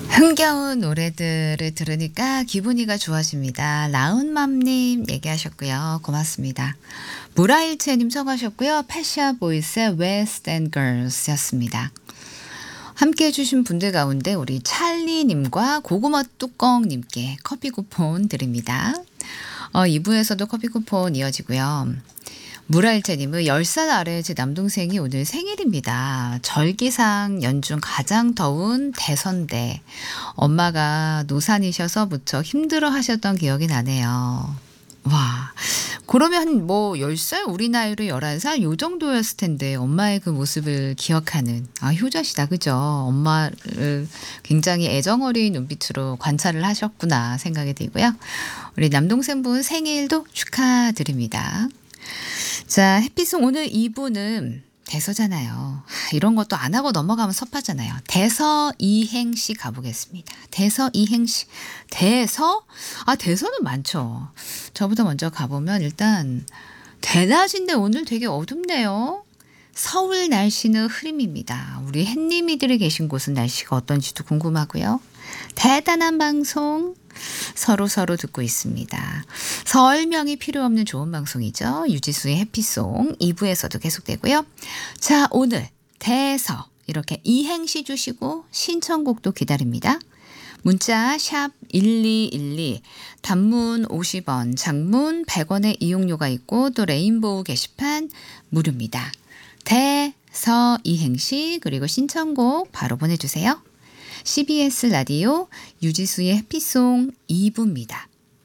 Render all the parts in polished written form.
흥겨운 노래들을 들으니까 기분이가 좋아집니다. 라운맘님 얘기하셨고요. 고맙습니다. 무라일체님 청하셨고요. 패샤보이스의 West End Girls 였습니다. 함께 해주신 분들 가운데 우리 찰리님과 고구마 뚜껑님께 커피 쿠폰 드립니다. 2부에서도 커피 쿠폰 이어지고요. 무라일체님은 10살 아래 제 남동생이 오늘 생일입니다. 절기상 연중 가장 더운 대선대. 엄마가 노산이셔서 무척 힘들어 하셨던 기억이 나네요. 와, 그러면 뭐 10살 우리 나이로 11살 요 정도였을 텐데 엄마의 그 모습을 기억하는 효자시다. 그죠? 엄마를 굉장히 애정어린 눈빛으로 관찰을 하셨구나 생각이 들고요. 우리 남동생분 생일도 축하드립니다. 자, 햇빛송 오늘 2부는 대서잖아요. 이런 것도 안 하고 넘어가면 섭하잖아요. 대서 이행시 가보겠습니다. 대서 이행시. 대서? 대서는 많죠. 저부터 먼저 가보면 일단 대낮인데 오늘 되게 어둡네요. 서울 날씨는 흐림입니다. 우리 햇님이들이 계신 곳은 날씨가 어떤지도 궁금하고요. 대단한 방송 서로 듣고 있습니다. 설명이 필요 없는 좋은 방송이죠. 유지수의 해피송 2부에서도 계속되고요. 자, 오늘 대서 이렇게 이행시 주시고 신청곡도 기다립니다. 문자 샵 1212 단문 50원 장문 100원의 이용료가 있고 또 레인보우 게시판 무료입니다. 대서 이행시 그리고 신청곡 바로 보내주세요. CBS 라디오 유지수의 해피송 2부입니다.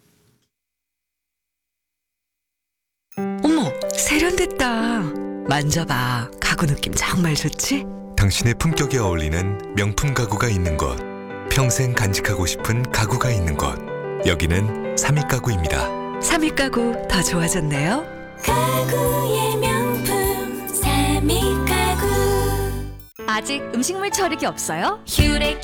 어머, 세련됐다. 만져봐. 가구 느낌 정말 좋지? 당신의 품격에 어울리는 명품 가구가 있는 곳, 평생 간직하고 싶은 가구가 있는 곳, 여기는 삼익가구입니다. 삼익가구 더 좋아졌네요. 가구의 명품 삼익가구. 아직 음식물 처리기 없어요? 큐렉